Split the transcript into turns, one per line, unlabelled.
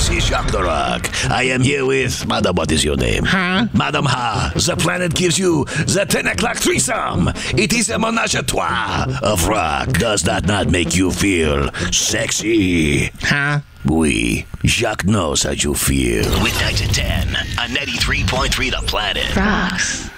This is Jacques the Rock. I am here with Madam. What is your name?
Huh?
Madam Ha. The planet gives you the 10 o'clock threesome. It is a menage a trois of rock. Does that not make you feel sexy?
Huh?
Oui. Jacques knows how you feel.
Weeknights at 10 on 93.3 The Planet.
Rocks.